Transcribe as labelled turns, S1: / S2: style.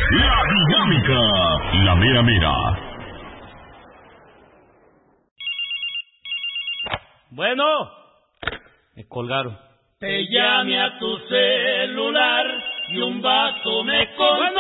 S1: La Dinámica, la mera mera.
S2: Bueno, me colgaron.
S3: Te llame a tu celular y un vato me contestó.